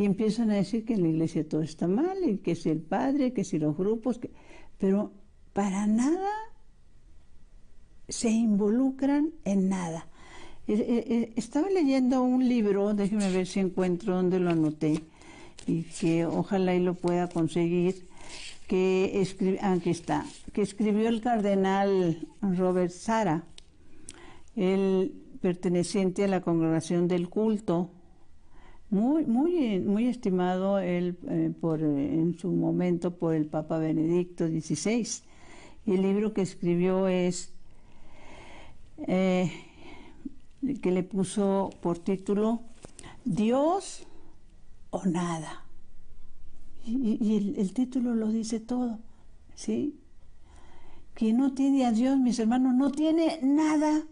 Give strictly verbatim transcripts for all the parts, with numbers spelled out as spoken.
y empiezan a decir que en la iglesia todo está mal, y que si el padre, que si los grupos, que... pero para nada se involucran en nada. Estaba leyendo un libro, déjeme ver si encuentro donde lo anoté, y que ojalá y lo pueda conseguir, que escribió, aquí está, que escribió el cardenal Robert Sarah, el perteneciente a la Congregación del Culto, muy, muy, muy estimado él eh, por, en su momento por el Papa Benedicto dieciséis. Y el libro que escribió es, eh, que le puso por título, Dios o nada. Y, y el, el título lo dice todo, ¿sí? Quien no tiene a Dios, mis hermanos, no tiene nada.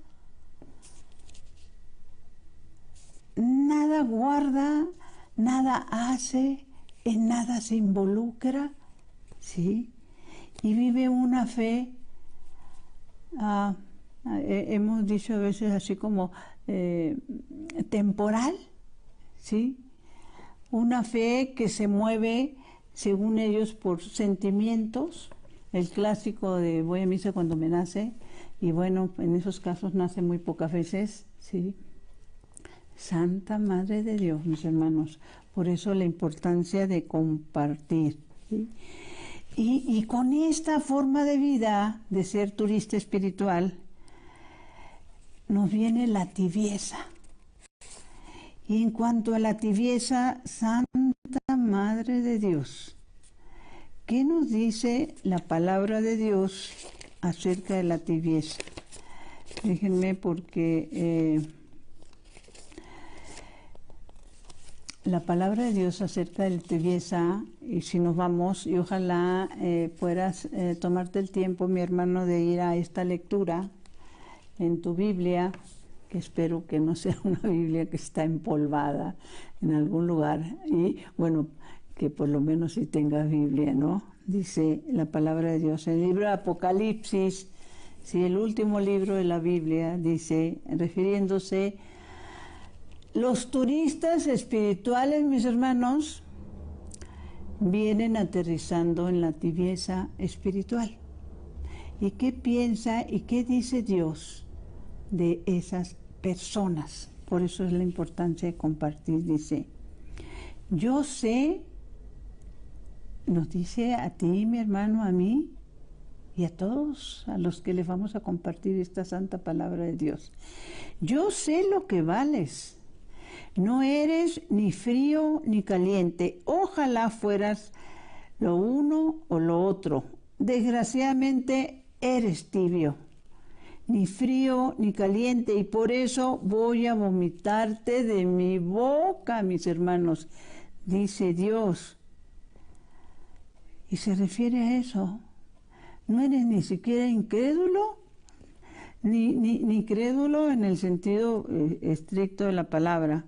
Nada guarda, nada hace, en nada se involucra, ¿sí? Y vive una fe, uh, eh, hemos dicho a veces así como eh, temporal, ¿sí? Una fe que se mueve, según ellos, por sentimientos, el clásico de voy a misa cuando me nace, y bueno, en esos casos nace muy pocas veces, ¿sí? Santa Madre de Dios, mis hermanos, por eso la importancia de compartir, ¿sí? Y, y con esta forma de vida, de ser turista espiritual, nos viene la tibieza. Y en cuanto a la tibieza, Santa Madre de Dios, ¿qué nos dice la palabra de Dios acerca de la tibieza? Déjenme porque eh, la palabra de Dios acerca de la tibieza, y si nos vamos, y ojalá eh, puedas eh, tomarte el tiempo, mi hermano, de ir a esta lectura en tu Biblia, que espero que no sea una Biblia que está empolvada en algún lugar, y bueno, que por lo menos si tengas Biblia, ¿no? Dice la palabra de Dios en el libro de Apocalipsis, sí, el último libro de la Biblia, dice, refiriéndose, los turistas espirituales, mis hermanos, vienen aterrizando en la tibieza espiritual. ¿Y qué piensa y qué dice Dios de esas personas? Por eso es la importancia de compartir. Dice, yo sé, nos dice a ti, mi hermano, a mí y a todos a los que les vamos a compartir esta santa palabra de Dios. Yo sé lo que vales. No eres ni frío ni caliente. Ojalá fueras lo uno o lo otro. Desgraciadamente eres tibio, ni frío ni caliente, y por eso voy a vomitarte de mi boca, mis hermanos, dice Dios. Y se refiere a eso. No eres ni siquiera incrédulo, ni, ni, ni crédulo en el sentido eh, estricto de la palabra.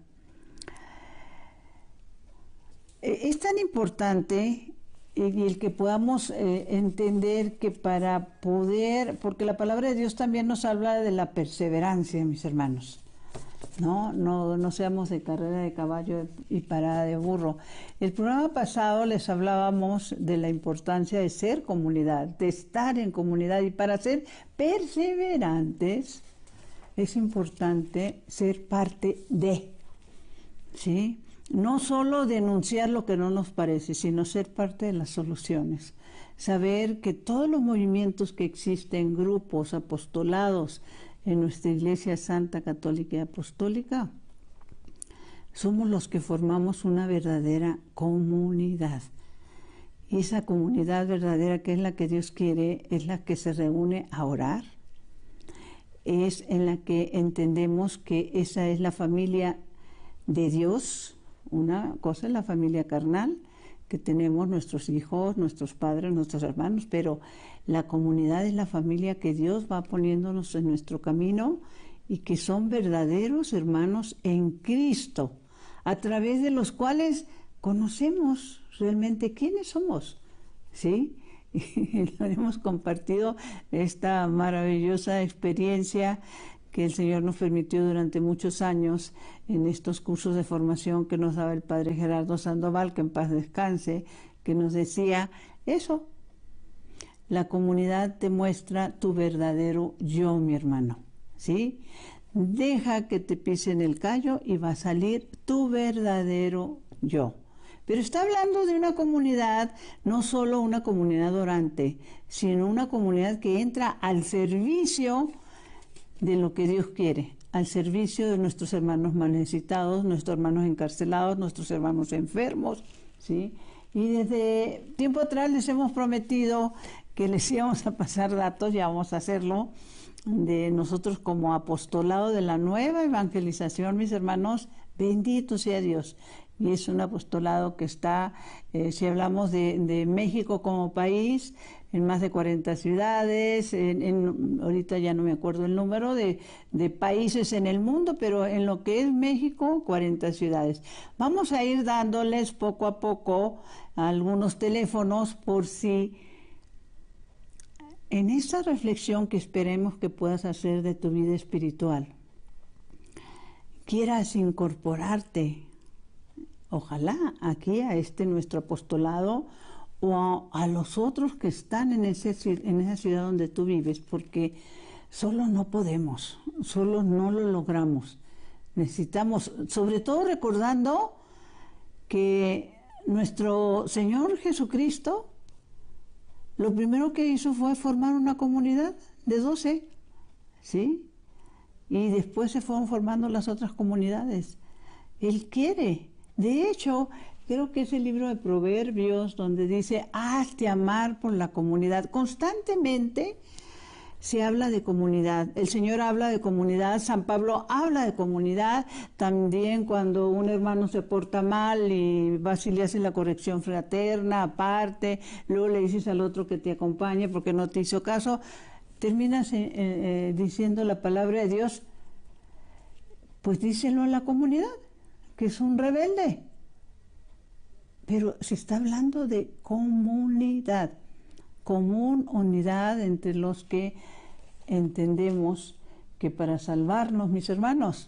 Es tan importante y el que podamos eh, entender que para poder, porque la palabra de Dios también nos habla de la perseverancia, mis hermanos, no, no, no seamos de carrera de caballo y parada de burro. El programa pasado les hablábamos de la importancia de ser comunidad, de estar en comunidad, y para ser perseverantes es importante ser parte de, ¿sí? No solo denunciar lo que no nos parece, sino ser parte de las soluciones. Saber que todos los movimientos que existen, grupos, apostolados en nuestra Iglesia Santa, Católica y Apostólica, somos los que formamos una verdadera comunidad. Y esa comunidad verdadera, que es la que Dios quiere, es la que se reúne a orar, es en la que entendemos que esa es la familia de Dios. Una cosa es la familia carnal, que tenemos nuestros hijos, nuestros padres, nuestros hermanos, pero la comunidad es la familia que Dios va poniéndonos en nuestro camino y que son verdaderos hermanos en Cristo, a través de los cuales conocemos realmente quiénes somos, ¿sí? Y hemos compartido esta maravillosa experiencia que el Señor nos permitió durante muchos años en estos cursos de formación que nos daba el Padre Gerardo Sandoval, que en paz descanse, que nos decía eso: la comunidad te muestra tu verdadero yo, mi hermano, ¿sí? Deja que te pisen el callo y va a salir tu verdadero yo. Pero está hablando de una comunidad, no solo una comunidad orante, sino una comunidad que entra al servicio de lo que Dios quiere, al servicio de nuestros hermanos más necesitados, nuestros hermanos encarcelados, nuestros hermanos enfermos, ¿sí? Y desde tiempo atrás les hemos prometido que les íbamos a pasar datos, ya vamos a hacerlo, de nosotros como apostolado de la nueva evangelización, mis hermanos, bendito sea Dios. Y es un apostolado que está, eh, si hablamos de, de México como país, en más de cuarenta ciudades, en, en, ahorita ya no me acuerdo el número de, de países en el mundo, pero en lo que es México, cuarenta ciudades. Vamos a ir dándoles poco a poco algunos teléfonos por si en esta reflexión que esperemos que puedas hacer de tu vida espiritual, quieras incorporarte, ojalá aquí a este nuestro apostolado o a, a los otros que están en, ese, en esa ciudad donde tú vives, porque solo no podemos, solo no lo logramos. Necesitamos, sobre todo recordando que nuestro Señor Jesucristo, lo primero que hizo fue formar una comunidad de doce, ¿sí? Y después se fueron formando las otras comunidades. Él quiere. De hecho, creo que es el libro de Proverbios donde dice, hazte amar por la comunidad. Constantemente se habla de comunidad. El Señor habla de comunidad, San Pablo habla de comunidad. También cuando un hermano se porta mal y vas y le haces la corrección fraterna aparte, luego le dices al otro que te acompañe porque no te hizo caso, terminas eh, eh, diciendo la palabra de Dios, pues díselo a la comunidad, que es un rebelde. Pero se está hablando de comunidad, común unidad entre los que entendemos que para salvarnos, mis hermanos,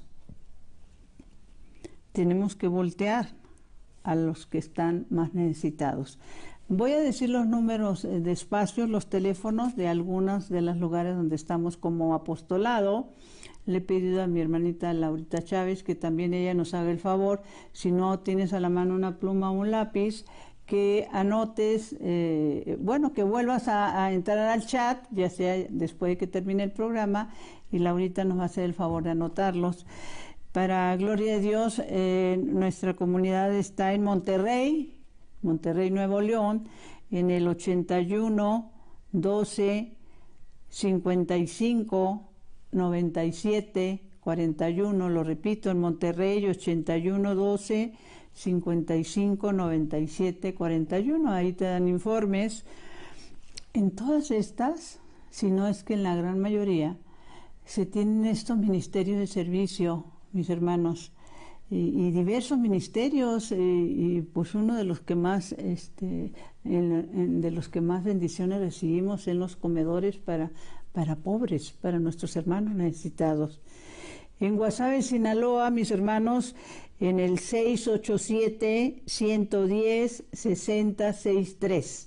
tenemos que voltear a los que están más necesitados. Voy a decir los números eh, despacio, los teléfonos de algunos de los lugares donde estamos como apostolado. Le he pedido a mi hermanita Laurita Chávez que también ella nos haga el favor, si no tienes a la mano una pluma o un lápiz, que anotes, eh, bueno, que vuelvas a, a entrar al chat, ya sea después de que termine el programa, y Laurita nos va a hacer el favor de anotarlos. Para gloria de Dios, eh, nuestra comunidad está en Monterrey, Monterrey, Nuevo León, en el ochenta y uno, doce, cincuenta y cinco, noventa y siete, cuarenta y uno, lo repito, en Monterrey, ochenta y uno, doce, cincuenta y cinco, noventa y siete, cuarenta y uno, ahí te dan informes. En todas estas, si no es que en la gran mayoría, se tienen estos ministerios de servicio, mis hermanos, y, y diversos ministerios, y, y pues uno de los que más, este, en, en, de los que más bendiciones recibimos en los comedores para, para pobres, para nuestros hermanos necesitados. En Guasave, Sinaloa, mis hermanos, en el seis ocho siete, uno uno cero, seis cero seis tres.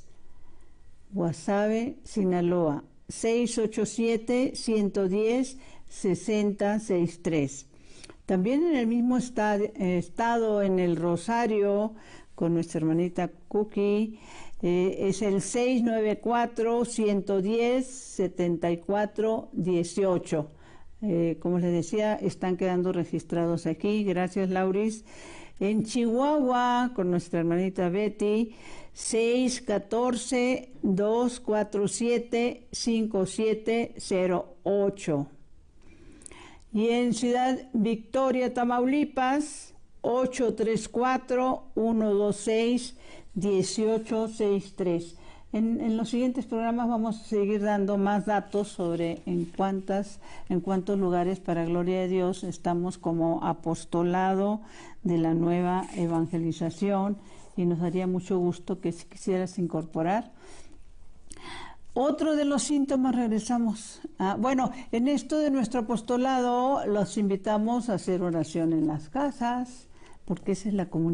Guasave, Sinaloa, seis ocho siete, uno uno cero, seis cero seis tres. También en el mismo estado, eh, estado en el Rosario, con nuestra hermanita Cookie, eh, es el seis nueve cuatro, uno uno cero, siete cuatro uno ocho. Eh, como les decía, están quedando registrados aquí. Gracias, Lauris. En Chihuahua, con nuestra hermanita Betty, seis uno cuatro, dos cuatro siete, cinco siete cero ocho. Y en Ciudad Victoria, Tamaulipas, ocho tres cuatro, uno dos seis, uno ocho seis tres. En, en los siguientes programas vamos a seguir dando más datos sobre en cuántas, en cuántos lugares, para gloria de Dios, estamos como apostolado de la nueva evangelización, y nos daría mucho gusto que si quisieras incorporar. Otro de los síntomas, regresamos. Ah, bueno, en esto de nuestro apostolado los invitamos a hacer oración en las casas, porque esa es la comunidad.